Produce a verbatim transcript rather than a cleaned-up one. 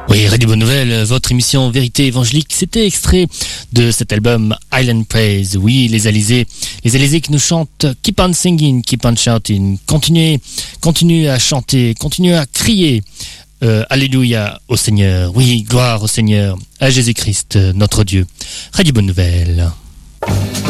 Oui, Radio Bonne Nouvelle, votre émission Vérité Évangélique, c'était extrait de cet album Island Praise. Oui, les Alizés, les Alizés qui nous chantent Keep on singing, keep on shouting. Continuez, continuez à chanter, continuez à crier. Euh, Alléluia au Seigneur. Oui, gloire au Seigneur, à Jésus-Christ, notre Dieu. Radio Bonne Nouvelle.